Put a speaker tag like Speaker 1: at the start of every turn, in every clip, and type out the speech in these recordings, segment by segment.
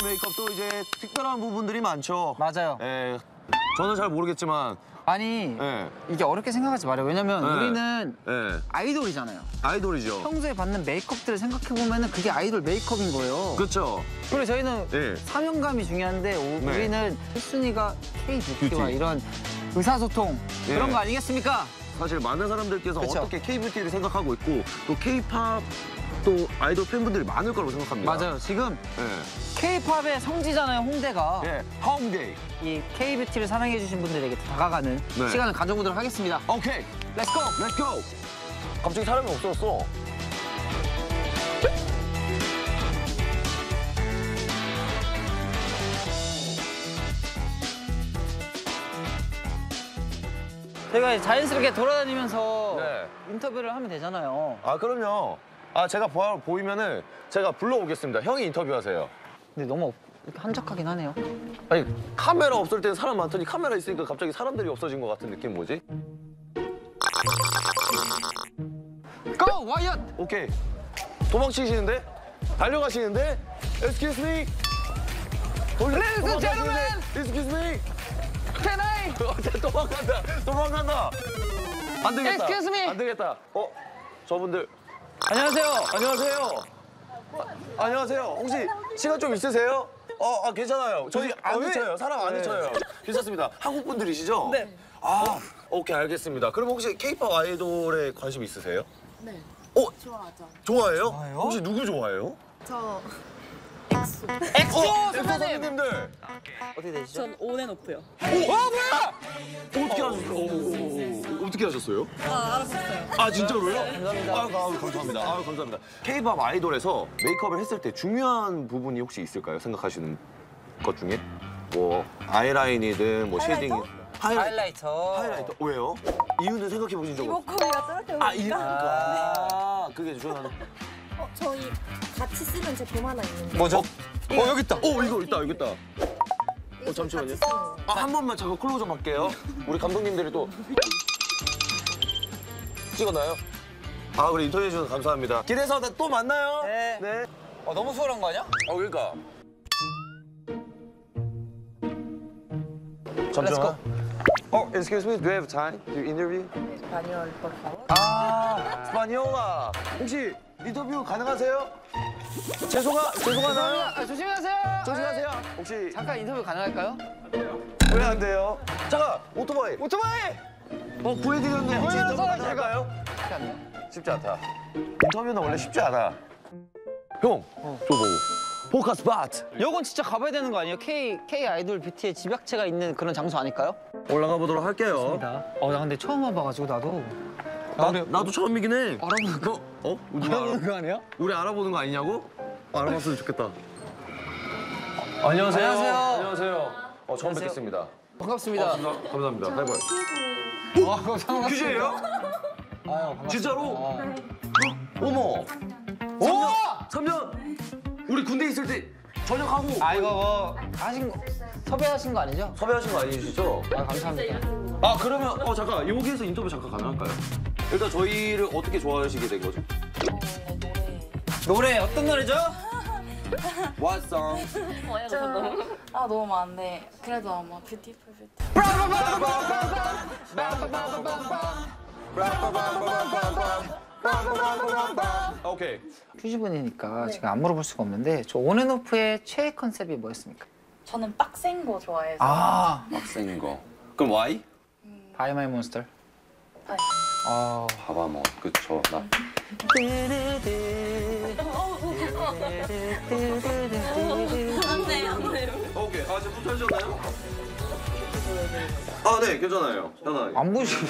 Speaker 1: 메이크업도 이제 특별한 부분들이 많죠.
Speaker 2: 맞아요.
Speaker 1: 예, 저는 잘 모르겠지만
Speaker 2: 아니
Speaker 1: 예,
Speaker 2: 이게 어렵게 생각하지 말아요. 왜냐면
Speaker 1: 네.
Speaker 2: 우리는
Speaker 1: 예,
Speaker 2: 아이돌이잖아요.
Speaker 1: 아이돌이죠.
Speaker 2: 평소에 받는 메이크업들을 생각해보면 그게 아이돌 메이크업인 거예요.
Speaker 1: 그렇죠.
Speaker 2: 그리고 저희는
Speaker 1: 예.
Speaker 2: 사명감이 중요한데
Speaker 1: 네.
Speaker 2: 우리는 1순위가 K-뷰티와
Speaker 1: 뷰티.
Speaker 2: 이런 의사소통
Speaker 1: 예.
Speaker 2: 그런 거 아니겠습니까?
Speaker 1: 사실 많은 사람들께서
Speaker 2: 그쵸?
Speaker 1: 어떻게 K-뷰티를 생각하고 있고 또 K-팝 또 아이돌 팬분들이 많을 거라고 생각합니다.
Speaker 2: 맞아요. 지금
Speaker 1: 예,
Speaker 2: K-팝의 성지잖아요, 홍대가.
Speaker 1: 예, 홈데이.
Speaker 2: 이 K-뷰티를 사랑해주신 분들에게 다가가는
Speaker 1: 네.
Speaker 2: 시간을 가져보도록 하겠습니다.
Speaker 1: 오케이,
Speaker 2: 렛츠고!
Speaker 1: 렛츠고. 갑자기 사람이 없어졌어.
Speaker 2: 저희가 자연스럽게 돌아다니면서
Speaker 1: 네.
Speaker 2: 인터뷰를 하면 되잖아요.
Speaker 1: 아, 그럼요. 아, 제가 보이면은 제가 불러오겠습니다. 형이 인터뷰하세요.
Speaker 2: 근데 너무 이렇게 한적하긴 하네요.
Speaker 1: 아니, 카메라 없을 때는 사람 많더니 카메라 있으니까 갑자기 사람들이 없어진 것 같은 느낌 뭐지?
Speaker 2: 고! 와이엇!
Speaker 1: 오케이. 도망치시는데? 달려가시는데? Excuse me?
Speaker 2: Ladies and gentlemen!
Speaker 1: Excuse me?
Speaker 2: Can I?
Speaker 1: 도망간다. 안 되겠다.
Speaker 2: Excuse me?
Speaker 1: 안 되겠다. 저분들.
Speaker 2: 안녕하세요.
Speaker 1: 안녕하세요. 안녕하세요. 혹시 시간 좀 있으세요? 괜찮아요. 저희 안 늦춰요. 사람 안 늦춰요. 괜찮습니다. 한국 분들이시죠?
Speaker 3: 네.
Speaker 1: 아, 오케이, 알겠습니다. 그럼 혹시 K-팝 아이돌에 관심 있으세요?
Speaker 3: 네.
Speaker 1: 좋아하죠. 좋아해요?
Speaker 2: 좋아해요?
Speaker 1: 혹시 누구 좋아해요?
Speaker 3: 저 엑소.
Speaker 2: 엑소
Speaker 1: 엑소 선배님들.
Speaker 2: 어떻게 되시죠?
Speaker 3: 전 온앤오프요.
Speaker 2: 뭐야!
Speaker 1: 어떻게 하셨어요? 어떻게 하셨어요?
Speaker 3: 알았었어요.
Speaker 1: 아, 진짜로요?
Speaker 2: 감사합니다.
Speaker 1: 감사합니다. 감사합니다. K-팝 아이돌에서 메이크업을 했을 때 중요한 부분이 혹시 있을까요? 생각하시는 것 중에? 뭐 아이라인이든 뭐 쉐딩. 하이라이터. 왜요? 이유는 생각해 보신 적 없어요?
Speaker 3: 이목구비가 저렇게 보니까.
Speaker 1: 이유가 그게 중요한.
Speaker 3: 저희 같이 쓰는 제품 하나 있는데.
Speaker 2: 뭐죠? 여기 있다.
Speaker 1: 이거 있다, 여기 있다. 잠시만요.
Speaker 3: 같이 쓰는 거.
Speaker 1: 한 번만 잠깐 클로즈업 할게요. 우리 감독님들이 또 찍었나요? 그래, 인터뷰해 주셔서 감사합니다. 길에서 또 만나요.
Speaker 2: 네. 너무 수월한 거 아니야?
Speaker 1: 그러니까.
Speaker 2: Let's go.
Speaker 1: Excuse me, do you have time to interview?
Speaker 3: español, por favor.
Speaker 1: 스파니올라. 혹시 인터뷰 가능하세요? 죄송하나요?
Speaker 2: 조심하세요.
Speaker 1: 조심하세요. 혹시
Speaker 2: 잠깐 인터뷰 가능할까요?
Speaker 1: 왜 안 돼요? 잠깐, 오토바이. 구해드렸는데 혹시 인터뷰 가능할까요?
Speaker 2: 쉽지 않네요.
Speaker 1: 쉽지 않다. 인터뷰는 원래 쉽지 않아. 형, 저 보고. 포카 스팟.
Speaker 2: 요건 진짜 가봐야 되는 거 아니에요? K 아이돌 뷰티의 집약체가 있는 그런 장소 아닐까요?
Speaker 1: 올라가 보도록 할게요.
Speaker 2: 나 근데 처음 와봐가지고 나도.
Speaker 1: 나도 처음이긴 해.
Speaker 2: 알아보는 거. 알아보는 거 아니야?
Speaker 1: 우리 알아보는 거 아니냐고? 알아봤으면 좋겠다. 안녕하세요.
Speaker 2: 안녕하세요.
Speaker 1: 처음 뵙겠습니다.
Speaker 2: 반갑습니다.
Speaker 1: 감사합니다. 바이바이.
Speaker 2: 반갑습니다.
Speaker 1: 퀴즈예요?
Speaker 2: 아유, 반갑습니다.
Speaker 1: 진짜로? 어머. 3년. 우리 군대 있을 때 전역하고.
Speaker 2: 이거 뭐 섭외하신 거 아니죠?
Speaker 1: 섭외하신 거 아니시죠?
Speaker 2: 감사합니다.
Speaker 1: 그러면 잠깐 여기에서 인터뷰 잠깐 가능할까요? 일단 저희를 어떻게 좋아하시게 된 거죠?
Speaker 2: 노래 어떤 노래죠?
Speaker 1: What song?
Speaker 3: 너무 많은데 그래도 아마 뷰티풀 뷰티.
Speaker 1: 오케이.
Speaker 2: 퓨즈분이니까 지금 안 물어볼 수가 없는데 저 온앤오프의 최애 컨셉이 뭐였습니까?
Speaker 3: 저는 빡센 거 좋아해서.
Speaker 1: 빡센 거. 그럼 why?
Speaker 2: 바이 마이 몬스터.
Speaker 3: 네.
Speaker 1: 봐봐 뭐 그쵸 나. 오케이. 지금 붙여주셨나요? 네, 괜찮아요. 편안하게.
Speaker 2: 안 보시고.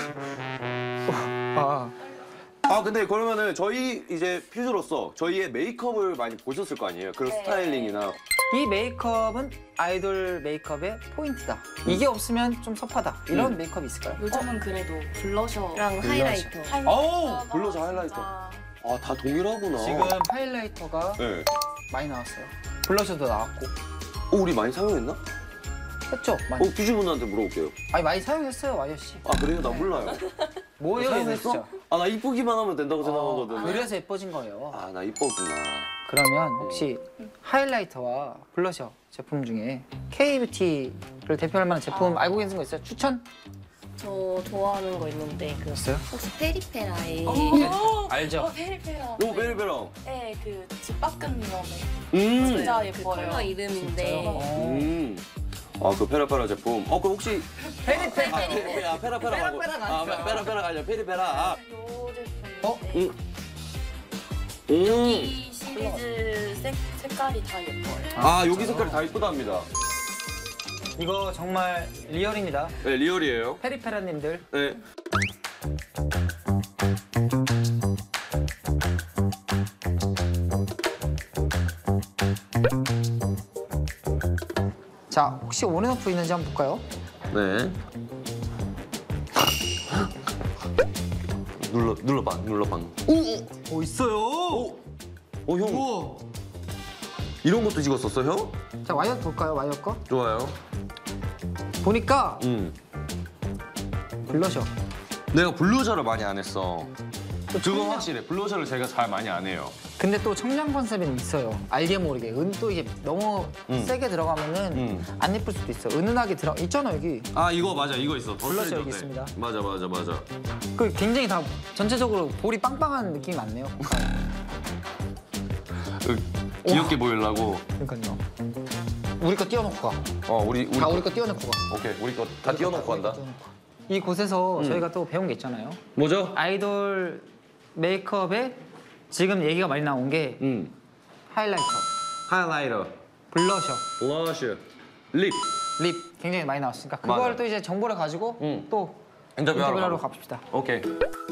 Speaker 1: 근데 그러면은 저희 이제 퓨즈로서 저희의 메이크업을 많이 보셨을 거 아니에요? 그런 스타일링이나.
Speaker 2: 이 메이크업은 아이돌 메이크업의 포인트다. 이게 없으면 좀 섭하다. 이런 메이크업이 있을까요?
Speaker 3: 요즘은 그래도 블러셔랑 하이라이터.
Speaker 1: 블러셔 하이라이터. 다 동일하구나.
Speaker 2: 지금 하이라이터가
Speaker 1: 네.
Speaker 2: 많이 나왔어요. 블러셔도 나왔고.
Speaker 1: 우리 많이 사용했나?
Speaker 2: 했죠? 많이.
Speaker 1: 퓨즈분한테 물어볼게요.
Speaker 2: 많이 사용했어요, 와이어 씨.
Speaker 1: 그래요? 나 몰라요.
Speaker 2: 뭐예요,
Speaker 1: 사용했어?
Speaker 2: 진짜?
Speaker 1: 나 이쁘기만 하면 된다고 생각하거든.
Speaker 2: 그래서 예뻐진 거예요.
Speaker 1: 나 이뻤구나.
Speaker 2: 그러면 혹시 하이라이터와 블러셔 제품 중에 K뷰티를 대표할 만한 제품 알고 계신 거 있어요? 추천?
Speaker 4: 저 좋아하는 거 있는데 그
Speaker 2: 있어요?
Speaker 4: 혹시 페리페라의
Speaker 2: 알죠?
Speaker 3: 페리페라.
Speaker 1: 오 베리베랑.
Speaker 3: 네, 그 집밖은 위험해.
Speaker 1: 음.
Speaker 3: 진짜
Speaker 4: 그
Speaker 3: 예뻐요.
Speaker 4: 컬러 이름인데
Speaker 1: 아그 페라페라 제품. 그 혹시
Speaker 2: 페리페라.
Speaker 1: 페라페라 말고. 페라페라 아니야 페리페라.
Speaker 3: 요 제품.
Speaker 2: 어?
Speaker 3: 이 시리즈 색깔이 다 예뻐요.
Speaker 1: 여기 색깔이 다 이쁘답니다.
Speaker 2: 이거 정말 리얼입니다.
Speaker 1: 네 리얼이에요.
Speaker 2: 페리페라님들.
Speaker 1: 네.
Speaker 2: 자, 혹시 온앤오프 있는지 한번 볼까요?
Speaker 1: 네. 눌러봐.
Speaker 2: 오, 있어요.
Speaker 1: 오 형. 이런 것도 찍었었어 형?
Speaker 2: 자, 와이어 볼까요? 와이어 거?
Speaker 1: 좋아요.
Speaker 2: 보니까 블러셔.
Speaker 1: 내가 블루셔를 많이 안 했어. 그건 확실해. 블루셔를 제가 잘 많이 안 해요.
Speaker 2: 근데 또 청량 컨셉은 있어요. 알게 모르게. 또 이게 너무 세게 들어가면은 안 예쁠 수도 있어. 은은하게 있잖아 여기.
Speaker 1: 이거 맞아. 이거 있어.
Speaker 2: 블러셔 여기 있습니다.
Speaker 1: 맞아.
Speaker 2: 그 굉장히 다 전체적으로 볼이 빵빵한 느낌이 많네요.
Speaker 1: 귀엽게 보이려고.
Speaker 2: 그러니까요. 우리 거 띄워놓고 가.
Speaker 1: 우리
Speaker 2: 다 우리 거 띄워놓고 가.
Speaker 1: 오케이. 우리 거 다 띄워놓고 간다.
Speaker 2: 이 곳에서 저희가 또 배운 게 있잖아요.
Speaker 1: 뭐죠?
Speaker 2: 아이돌 메이크업에 지금 얘기가 많이 나온 게 하이라이터,
Speaker 1: 하이라이터,
Speaker 2: 블러셔,
Speaker 1: 블러셔, 립.
Speaker 2: 립 굉장히 많이 나왔으니까 그걸
Speaker 1: 맞아.
Speaker 2: 또 이제 정보를 가지고 또
Speaker 1: 인터뷰하러
Speaker 2: 인터뷰하러 가봅시다.
Speaker 1: 오케이.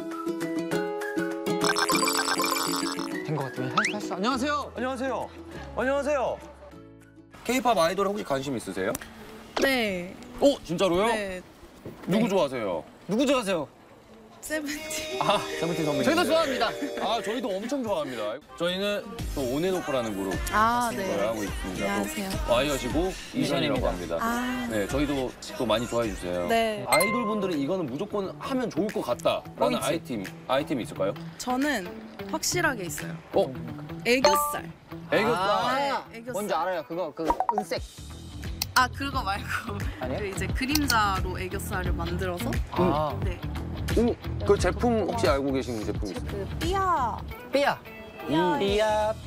Speaker 2: 된 것 같아요. 할수 안녕하세요.
Speaker 1: 안녕하세요. K-팝 아이돌 혹시 관심 있으세요?
Speaker 5: 네.
Speaker 1: 진짜로요?
Speaker 5: 네.
Speaker 1: 누구 좋아하세요?
Speaker 2: 누구 좋아하세요?
Speaker 5: 세븐틴.
Speaker 1: 세븐틴 선배님.
Speaker 2: 저희도 좋아합니다.
Speaker 1: 저희도 엄청 좋아합니다. 저희는 또 온앤오프라는 그룹
Speaker 5: 아,
Speaker 1: 을
Speaker 5: 네.
Speaker 1: 하고 있습니다.
Speaker 5: 안녕하세요.
Speaker 1: 또 와이엇이고 이션이라고 합니다.
Speaker 5: 아.
Speaker 1: 네, 저희도 또 많이 좋아해 주세요.
Speaker 5: 네.
Speaker 1: 아이돌 분들은 이거는 무조건 하면 좋을 것 같다라는
Speaker 2: 포인트.
Speaker 1: 아이템이 있을까요?
Speaker 5: 저는 확실하게 있어요.
Speaker 1: 어?
Speaker 5: 애교살.
Speaker 1: 애교살.
Speaker 5: 네, 애교살.
Speaker 2: 뭔지 알아요. 그거 은색.
Speaker 5: 아, 그거 말고
Speaker 2: 아니에요?
Speaker 5: 그 이제 그림자로 애교살을 만들어서 네.
Speaker 1: 그 제품 혹시 알고 계신 제품 있어요?
Speaker 4: 그 삐아
Speaker 2: 삐아. 삐아